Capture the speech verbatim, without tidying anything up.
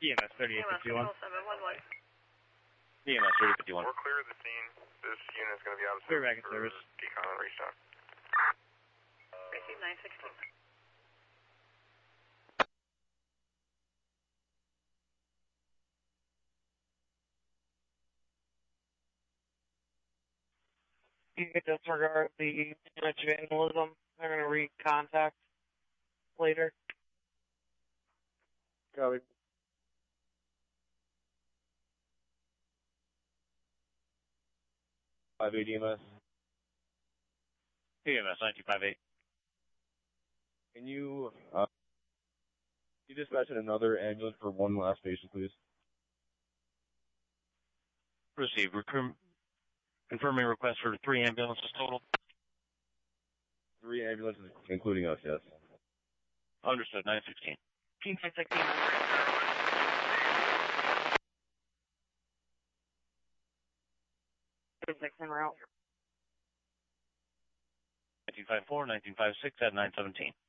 E M S thirty-eight fifty-one. E M S thirty fifty-one. We're clear of the scene. This unit is going to be out of Clear service back in for service. decon and restock. Receive nine sixteen. You can disregard the rich vandalism. They're going to recontact later. Copy. five eight E M S. E M S nineteen fifty-eight. Can you, uh, can you dispatch another ambulance for one last patient, please? Received. Recruit. Confirming request for three ambulances total. Three ambulances, including us, yes. Understood. nine sixteen. Team nine sixteen. six en route. nineteen fifty-four, nineteen fifty-six at nine seventeen.